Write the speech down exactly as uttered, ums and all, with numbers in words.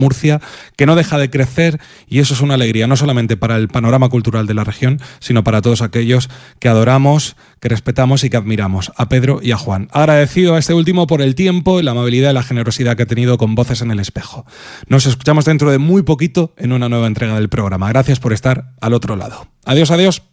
Murcia, que no deja de crecer, y eso es una alegría, no solamente para el panorama cultural de la región, sino para todos aquellos que adoramos, que respetamos y que admiramos, a Pedro y a Juan. Agradecido a este último por el tiempo, la amabilidad y la generosidad que ha tenido con Voces en el Espejo. Nos escuchamos dentro de muy poquito en una nueva entrega del programa. Gracias por estar al otro lado. Adiós, adiós.